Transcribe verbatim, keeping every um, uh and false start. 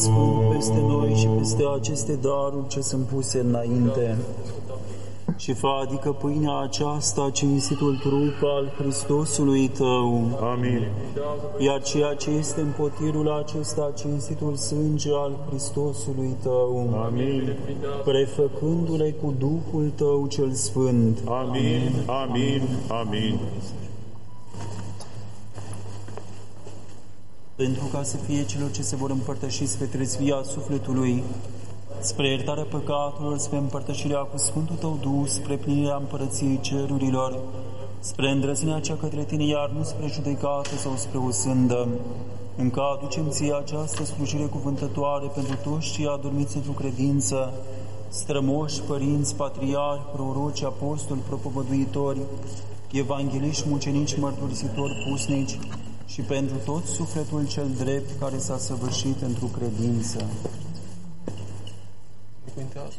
Sfânt peste noi și peste aceste daruri ce sunt puse înainte. Și fă adică pâinea aceasta cinstitul trup al Hristosului Tău. Amin. Iar ceea ce este în potirul acesta cinstitul sânge al Hristosului Tău. Amin. Prefăcându-le cu Duhul Tău cel Sfânt. Amin. Amin. Amin. Pentru ca să fie celor ce se vor împărtăși spre trezvia sufletului, spre iertarea păcatelor, spre împărtășirea cu Sfântul Tău Duh, spre plinirea împărăției cerurilor, spre îndrăznirea cea către Tine, iar nu spre judecată sau spre o sândă, încă aducem Ție această slujire cuvântătoare pentru toți cei adormiți într-o credință, strămoși, părinți, patriarhi, proroci, apostoli, propovăduitori, evangheliști, mucenici, mărturisitori, pusnici, și pentru tot sufletul cel drept care s-a săvârșit într-o credință.